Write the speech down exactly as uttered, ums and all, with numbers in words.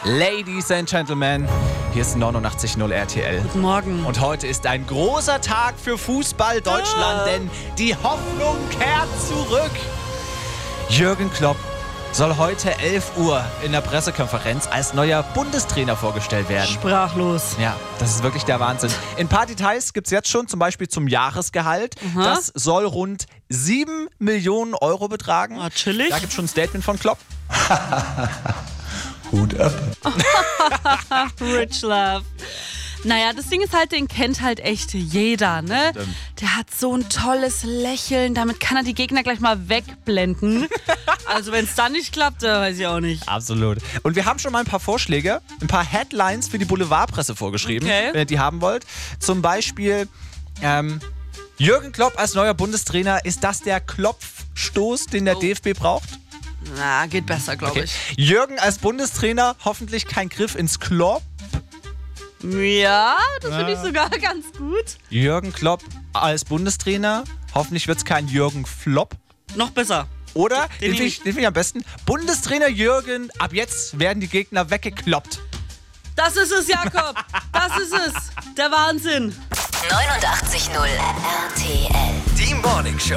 Ladies and Gentlemen, hier ist neunundachtzig Komma null R T L. Guten Morgen. Und heute ist ein großer Tag für Fußball Deutschland, Ah. denn die Hoffnung kehrt zurück. Jürgen Klopp soll heute elf Uhr in der Pressekonferenz als neuer Bundestrainer vorgestellt werden. Sprachlos. Ja, das ist wirklich der Wahnsinn. Ein paar Details gibt es jetzt schon, zum Beispiel zum Jahresgehalt. Aha. Das soll rund sieben Millionen Euro betragen. Ah, chillig. Da gibt es schon ein Statement von Klopp. Hut ab. Rich Love. Naja, das Ding ist halt, den kennt halt echt jeder, ne? Stimmt. Der hat so ein tolles Lächeln, damit kann er die Gegner gleich mal wegblenden. Also wenn es dann nicht klappt, äh, weiß ich auch nicht. Absolut. Und wir haben schon mal ein paar Vorschläge, ein paar Headlines für die Boulevardpresse vorgeschrieben, Okay. wenn ihr die haben wollt. Zum Beispiel ähm, Jürgen Klopp als neuer Bundestrainer. Ist das der Klopfstoß, den der Oh. D F B braucht? Na, geht besser, glaube Okay. ich. Jürgen als Bundestrainer, hoffentlich kein Griff ins Klo. Ja, das finde ich sogar ganz gut. Jürgen Klopp als Bundestrainer, hoffentlich wird es kein Jürgen Flop. Noch besser. Oder, den Den finde ich, den find ich am besten, Bundestrainer Jürgen, ab jetzt werden die Gegner weggekloppt. Das ist es, Jakob. Das ist es. Der Wahnsinn. neunundachtzig Komma null R T L. Die Morning Show.